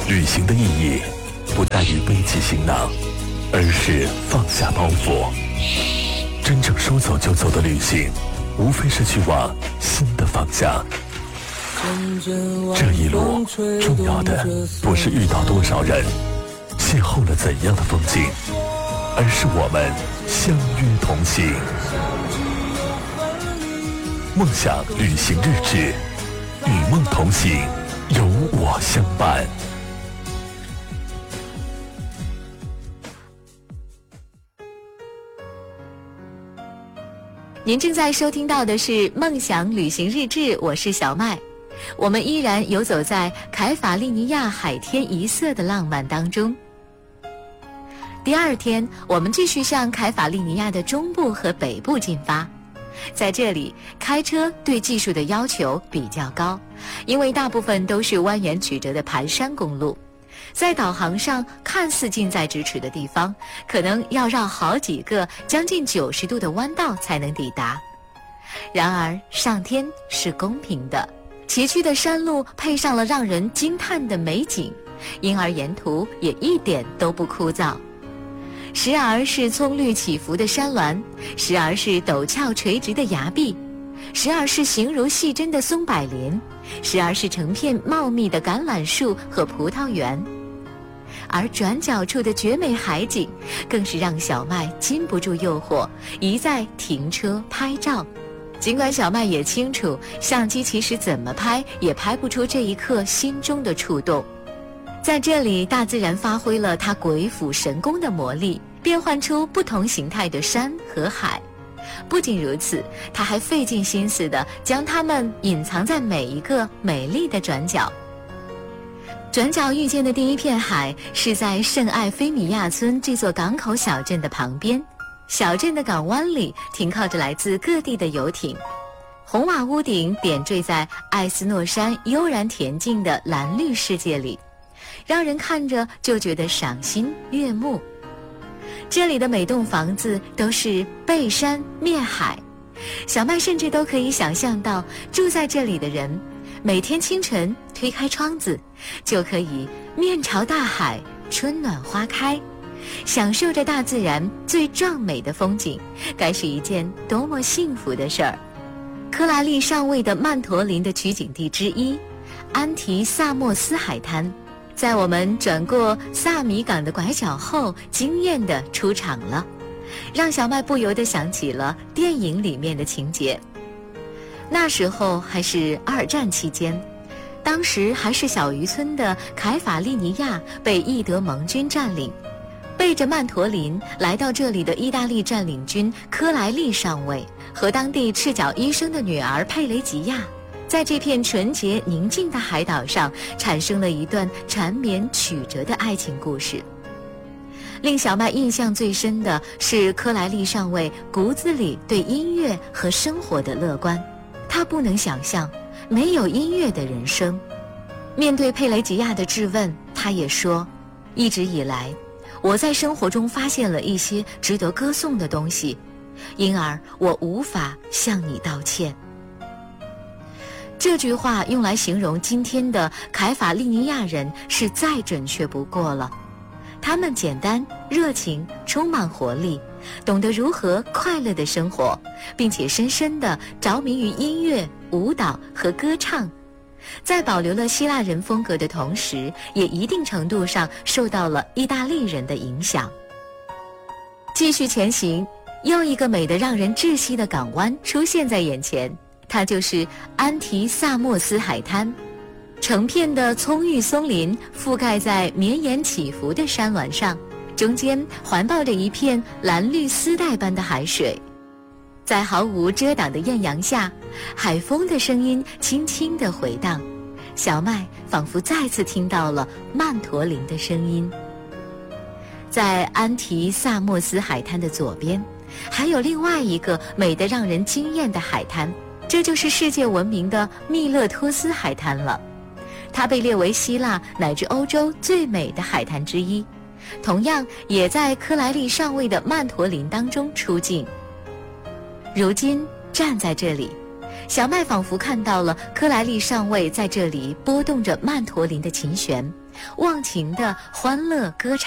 旅行的意义不在于背起行囊，而是放下包袱。真正说走就走的旅行，无非是去往新的方向。这一路重要的不是遇到多少人，邂逅了怎样的风景，而是我们相约同行。梦想旅行日志，与梦同行，有我相伴。 您正在收听到的是梦想旅行日志，我是小麦。我们依然游走在凯法利尼亚海天一色的浪漫当中。第二天，我们继续向凯法利尼亚的中部和北部进发。在这里，开车对技术的要求比较高，因为大部分都是蜿蜒曲折的盘山公路，在导航上看似近在咫尺的地方，可能要绕好几个将近90度的弯道才能抵达。然而，上天是公平的，崎岖的山路配上了让人惊叹的美景，因而沿途也一点都不枯燥。时而是葱绿起伏的山峦，时而是陡峭垂直的崖壁，时而是形如细针的松柏林，时而是成片茂密的橄榄树和葡萄园。而转角处的绝美海景，更是让小麦禁不住诱惑，一再停车拍照。尽管小麦也清楚，相机其实怎么拍也拍不出这一刻心中的触动。在这里，大自然发挥了它鬼斧神工的魔力，变换出不同形态的山和海。不仅如此，它还费尽心思地将它们隐藏在每一个美丽的转角。转角遇见的第一片海是在圣艾菲米亚村这座港口小镇的旁边。小镇的港湾里停靠着来自各地的游艇，红瓦屋顶点缀在艾斯诺山悠然恬静的蓝绿世界里，让人看着就觉得赏心悦目。这里的每栋房子都是背山面海，小麦甚至都可以想象到住在这里的人每天清晨推开窗子，就可以面朝大海，春暖花开，享受着大自然最壮美的风景，该是一件多么幸福的事儿。科莱利上尉的曼陀林的取景地之一，安提萨莫斯海滩，在我们转过萨米港的拐角后惊艳地出场了，让小麦不由得想起了电影里面的情节。那时候还是2战期间，当时还是小渔村的凯法利尼亚被伊德盟军占领，背着曼陀林来到这里的意大利占领军科莱利上尉和当地赤脚医生的女儿佩雷吉亚，在这片纯洁宁静的海岛上产生了一段缠绵曲折的爱情故事。令小麦印象最深的是科莱利上尉骨子里对音乐和生活的乐观，他不能想象没有音乐的人生。面对佩雷吉亚的质问，他也说，一直以来我在生活中发现了一些值得歌颂的东西，因而我无法向你道歉。这句话用来形容今天的凯法利尼亚人是再准确不过了。他们简单、热情、充满活力，懂得如何快乐地生活，并且深深地着迷于音乐、舞蹈和歌唱。在保留了希腊人风格的同时，也一定程度上受到了意大利人的影响。继续前行，又一个美得让人窒息的港湾出现在眼前，它就是安提萨莫斯海滩。成片的葱郁松林覆盖在绵延起伏的山峦上，中间环抱着一片蓝绿丝带般的海水。在毫无遮挡的艳阳下，海风的声音轻轻地回荡，小麦仿佛再次听到了曼陀林的声音。在安提萨莫斯海滩的左边，还有另外一个美得让人惊艳的海滩，这就是世界闻名的密勒托斯海滩了。它被列为希腊乃至欧洲最美的海滩之一，同样也在科莱利上尉的曼陀林当中出镜。如今站在这里， 小麦仿佛看到了科莱利上尉在这里拨动着曼陀林的琴弦，忘情地欢乐歌唱。